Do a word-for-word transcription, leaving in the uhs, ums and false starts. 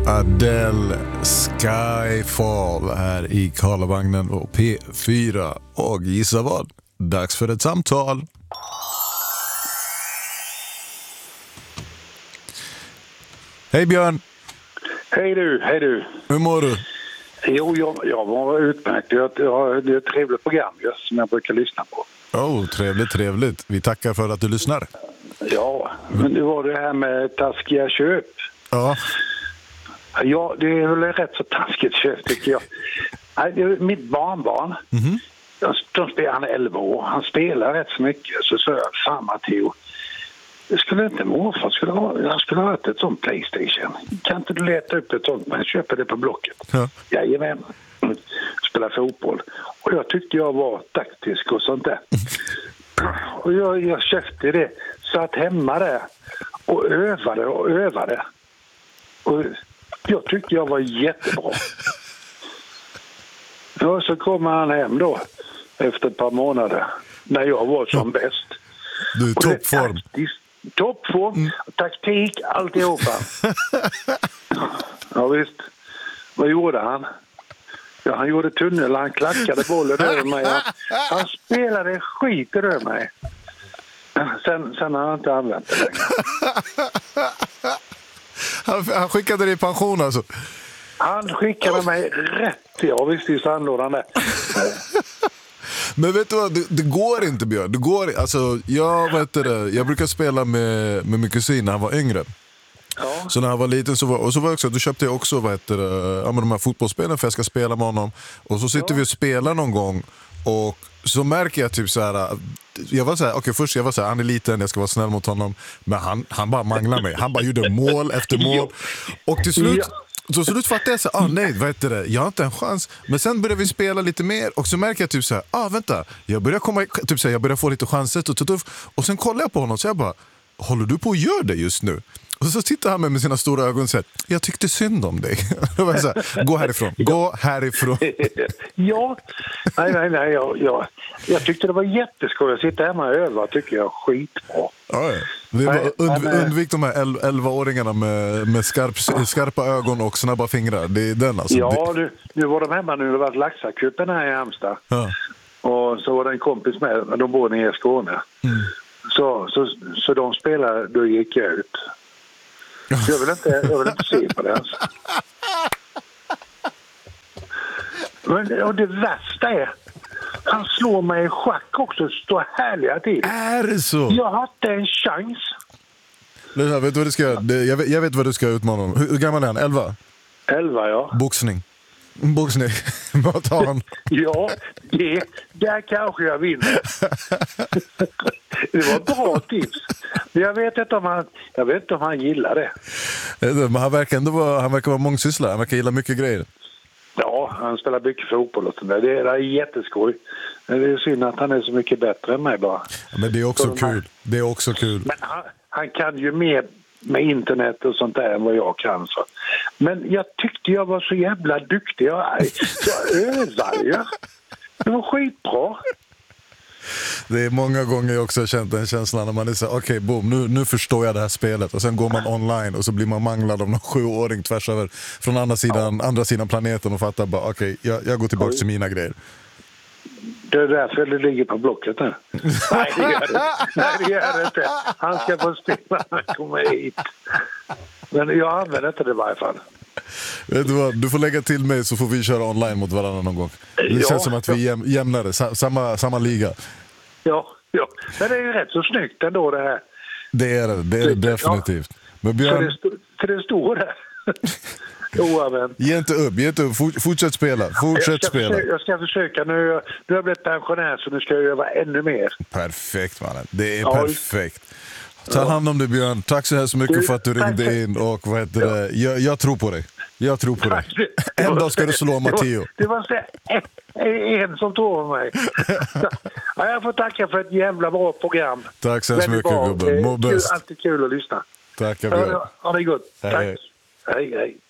Adele, Skyfall här i Karlavagnen och P fyra. Och gissa vad? Dags för ett samtal. Hej Björn. Hej du, hej du. Hur mår du? Jo, jag, jag var utmärkt. Jag, jag, det är ett trevligt program just, som jag brukar lyssna på. Oh, trevligt, trevligt. Vi tackar för att du lyssnar. Ja, men det var det här med taskiga köp. Ja. Ja, det är väl rätt så taskigt köp tycker jag. Nej, det är mitt barnbarn. Mm-hmm. De, de spelar, han är elva år. Han spelar rätt så mycket. Så sa jag, fan Matteo, det skulle inte morfar skulle ha, han skulle ha ett sånt PlayStation. Kan inte du leta upp ett sånt, men köper det på Blocket. Ja. Jajamän. Spelar fotboll. Och jag tyckte jag var taktisk och sånt där. Och jag, jag köpte det. Satt hemma där och övade och övade. Och jag tyckte jag var jättebra. Och så kommer han hem då efter ett par månader när jag var som ja. bäst. Du är toppform. Toppform, mm. taktik, alltihopa. Ja visst. Vad gjorde han? Ja, han gjorde tunnel, han klackade bollen över mig. Han, han spelade skit över mig. Sen, sen har han inte använt det längre. Han, han skickade dig i pension alltså? Han skickade mig rätt. Ja visst, i sandlådan där. Men vet du vad, det, det går inte Björn. Det går, alltså, jag, vet det, jag brukar spela med, med min kusin när han var yngre. Ja. Så när han var liten så var, och så var jag också, då köpte jag också vad heter det, ja, de här fotbollsspelen för jag ska spela med honom. Och så sitter ja. vi och spelar någon gång och så märker jag typ så här, jag var så här, okej okay, först jag var så här, han är liten, jag ska vara snäll mot honom, men han, han bara manglar mig. Han bara gjorde mål efter mål. Och till slut ja. Så slut fattade jag så ah nej, vad heter det? Jag har inte en chans. Men sen började vi spela lite mer och så märker jag typ så här, ah vänta, jag börjar komma typ så här, jag börjar få lite chanser och tuff. Och sen kollar jag på honom så jag bara, håller du på att göra det just nu? Och så tittar han med, med sina stora ögon och säger, jag tyckte synd om dig. Då var jag så här, gå härifrån, gå härifrån. Ja, nej, nej, nej. Jag, jag, jag tyckte det var jätteskoj att sitta hemma och öva, tycker jag, skitbra. Ja, ja. Det var und, undvik de här elva-åringarna med, med skarp, skarpa ögon och snabba fingrar. Det är den alltså. Ja, nu, nu var de hemma nu. Det var Laxakuppen här i Halmstad. Ja. Och så var det en kompis med, de bor nere i Skåne. Mm. Så, så, så de spelade, då gick jag ut. Jag vill inte, jag vill inte se på det ens. Men, och det värsta är, han slår mig i schack också, står härliga till. Är det så? Jag har inte en chans. Lyssna, vet du vad du ska, jag, vet, jag vet vad du ska utmana honom. Hur, hur gammal är han? Elva? Elva, ja. Boxning. Boxning. Vad tar han? Ja, det, där kanske jag vinner. Det var ett bra tips. Jag vet inte om han, jag vet inte om han gillar det. Men han verkar ändå vara, han verkar vara mångsysslare. Han verkar gilla mycket grejer. Ja, han spelar mycket fotboll och sånt där. Det är jätteskoj. Det är synd att han är så mycket bättre än mig bara. Ja, men det är också så kul. Här. Det är också kul. Men han, han kan ju mer med internet och sånt där än vad jag kan. Så. Men jag tyckte jag var så jävla duktig. Jag, jag övade ju. Det var skitbra. Det är många gånger jag också har känt den känslan när man är så okej, okay, boom, nu, nu förstår jag det här spelet. Och sen går man online och så blir man manglad av någon sjuåring tvärs över från andra sidan, ja. andra sidan planeten och fattar bara, okej, okay, jag, jag går tillbaka till mina grejer. Det är därför det ligger på blocket här. Nej, det gör det. Nej, det gör det inte. Han ska få spela när han kommer hit. Men jag använder inte det i varje fall. Vet du vad, du får lägga till mig så får vi köra online mot varandra någon gång. Det ja, känns som att vi jäm, jämnare, samma, samma liga. Ja, ja, men det är ju rätt så snyggt ändå det här. Det är det, det är det definitivt. Ja. Men Björn... För det, stå, för det står där. Oavvänt. Ge inte upp, ge inte upp. Fortsätt spela, fortsätt jag ska spela. Försöka, jag ska försöka, nu, nu har jag blivit pensionär så nu ska jag göra ännu mer. Perfekt mannen, det är ja. perfekt. Ta ja. hand om dig Björn, tack så hemskt mycket du, för att du ringde för... in och vad heter ja. det? Jag, jag tror på dig. Jag tror på dig. En dag ska du slå Matteo. Det var så en, en som tror på mig. Ja, jag får tacka för ett jävla bra program. Tack så mycket gubben. Må bäst. bäst. Alltid kul att lyssna. Tack Björn. Ja, det är gott. Hej. Tack. Hej, hej.